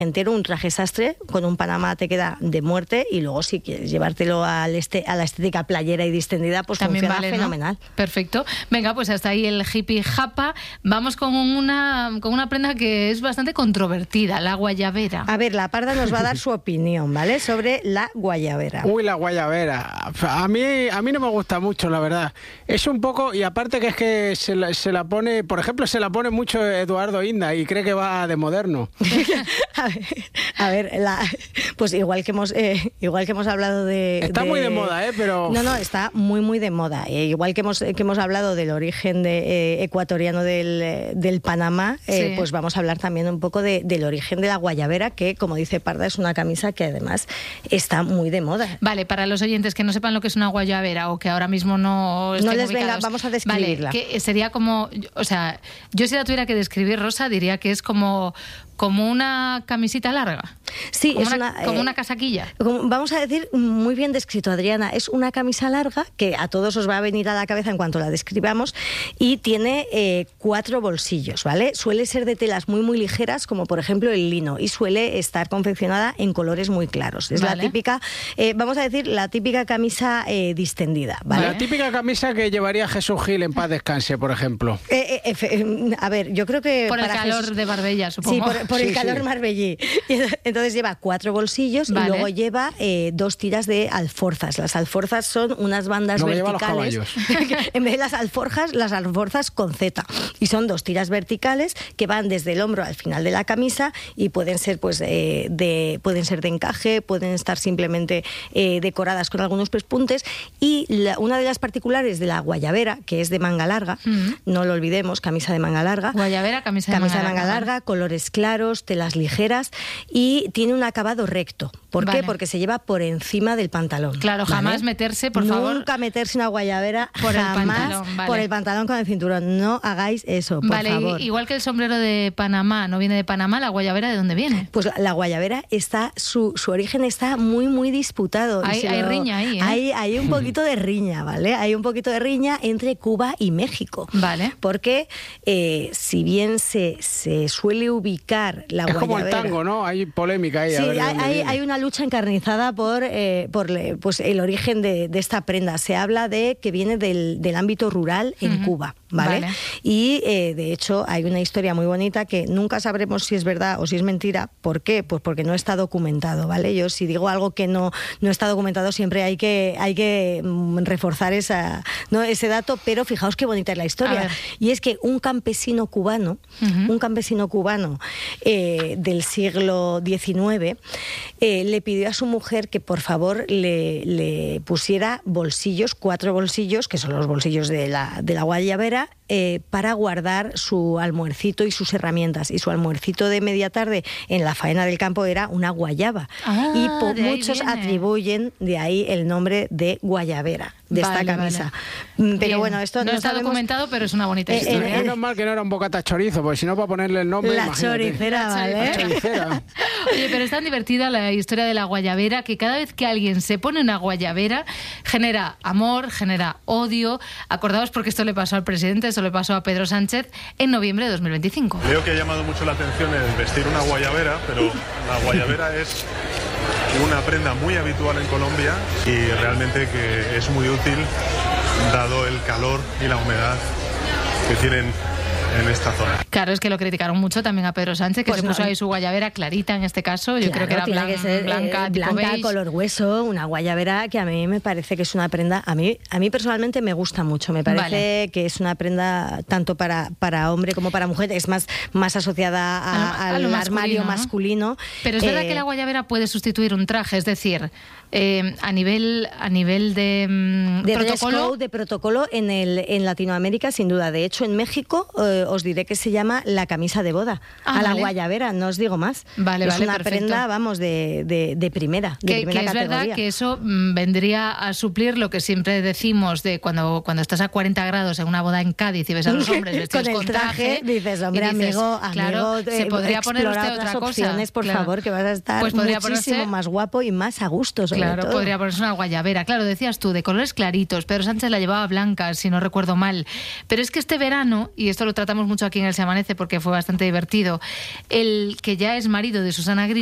entero, un traje sastre con un Panamá te queda de muerte, y luego si quieres llevártelo a la estética playera y distendida, pues también funciona vale, fenomenal. ¿No? Perfecto. Venga, pues hasta ahí el hippie japa. Vamos con una prenda que es bastante controvertida, la guayabera. A ver, la Parda nos va a dar su opinión, ¿vale? Sobre la guayabera. Uy, la guayabera. A mí no me gusta mucho, la verdad. Es un poco, y aparte que es que se la pone, por ejemplo, se la pone mucho Eduardo Inda y cree que va de moderno. A ver, pues igual que hemos hablado de... Está muy de moda, pero... No, está muy de moda. Igual que hemos hablado del origen ecuatoriano del Panamá, sí. Pues vamos a hablar también un poco del origen de la guayabera, que, como dice Parda, es una camisa que además está muy de moda. Vale, para los oyentes que no sepan lo que es una guayabera o que ahora mismo no estén les ubicados, venga, vamos a describirla. Vale, que sería como... O sea, yo si la tuviera que describir, Rosa, diría que es como una camisita larga. Sí, como una casaquilla. Vamos a decir, muy bien descrito, Adriana. Es una camisa larga que a todos os va a venir a la cabeza en cuanto la describamos, y tiene 4 bolsillos, ¿vale? Suele ser de telas muy ligeras, como por ejemplo el lino, y suele estar confeccionada en colores muy claros. Es la típica, vamos a decir, la típica camisa distendida, ¿vale? La típica camisa que llevaría Jesús Gil en paz descanse, por ejemplo. A ver, yo creo que... Por el calor de Marbella, supongo. Sí, por el calor marbellí. Entonces lleva 4 bolsillos, vale. Y luego lleva 2 tiras de alforzas. Las alforzas son unas bandas verticales. En vez de las alforzas con Z. Y son 2 tiras verticales que van desde el hombro al final de la camisa, y pueden ser pueden ser de encaje, pueden estar simplemente decoradas con algunos pespuntes. Y una de las particulares de la guayabera, que es de manga larga, no lo olvidemos, camisa de manga larga. Guayabera, camisa de manga larga, colores claros, telas ligeras, y tiene un acabado recto. ¿Por qué? Porque se lleva por encima del pantalón. Claro, ¿vale? Jamás meterse, por favor. Nunca meterse una guayabera por jamás el pantalón, vale. Por el pantalón con el cinturón. No hagáis eso, por favor. Igual que el sombrero de Panamá no viene de Panamá, ¿la guayabera de dónde viene? Pues la guayabera su origen está muy disputado. Hay riña ahí, ¿eh? Hay un poquito de riña, ¿vale? Hay un poquito de riña entre Cuba y México. Vale. Porque si bien se suele ubicar la guayabera... Es como el tango, ¿no? Hay polémica ahí. Sí, hay una lucha encarnizada por pues el origen de esta prenda. Se habla de que viene del ámbito rural en Cuba, ¿vale? Y de hecho hay una historia muy bonita que nunca sabremos si es verdad o si es mentira. ¿Por qué? Pues porque no está documentado, ¿vale? Yo, si digo algo que no está documentado, siempre hay que reforzar ese dato, pero fijaos qué bonita es la historia. Y es que un campesino cubano del siglo XIX le pidió a su mujer que por favor le pusiera bolsillos, 4 bolsillos, que son los bolsillos de la guayabera, para guardar su almuercito y sus herramientas. Y su almuercito de media tarde en la faena del campo era una guayaba. Y muchos atribuyen de ahí el nombre de guayabera, de esta camisa. Pero bien. Bueno, esto no está documentado, pero es una bonita historia. Menos mal que no era un bocata chorizo, porque si no, para ponerle el nombre, la imagínate. Choricera, ¿vale? La choricera. Oye, pero es tan divertida la historia de la guayabera que cada vez que alguien se pone una guayabera genera amor, genera odio. Acordaos, porque esto le pasó al presidente, esto le pasó a Pedro Sánchez en noviembre de 2025. Creo que ha llamado mucho la atención el vestir una guayabera, pero la guayabera es una prenda muy habitual en Colombia y realmente que es muy útil dado el calor y la humedad que tienen en esta zona. Claro, es que lo criticaron mucho también a Pedro Sánchez, que se puso ahí su guayabera clarita en este caso. Yo creo que era tiene que ser blanca, color hueso, una guayabera que a mí me parece que es una prenda, a mí personalmente me gusta mucho, me parece que es una prenda tanto para hombre como para mujer, es más asociada al armario masculino. Pero es verdad que la guayabera puede sustituir un traje, es decir, a nivel de protocolo. De protocolo en Latinoamérica, sin duda. De hecho, en México os diré que se llama la camisa de boda, la guayabera, no os digo más. Es una prenda, vamos, de primera que categoría. Es verdad que eso vendría a suplir lo que siempre decimos de cuando estás a 40 grados en una boda en Cádiz y ves a los hombres vestidos con traje, dices, hombre, amigo, claro, se podría poner usted otra opciones, cosa. Por favor, que vas a estar muchísimo más guapo y más a gusto, Claro, todo. Podría ponerse una guayabera. Claro, decías tú, de colores claritos. Pedro Sánchez la llevaba blanca, si no recuerdo mal. Pero es que este verano, y esto lo tratamos mucho aquí en El Semanal Amanece porque fue bastante divertido. El que ya es marido de Susana Griso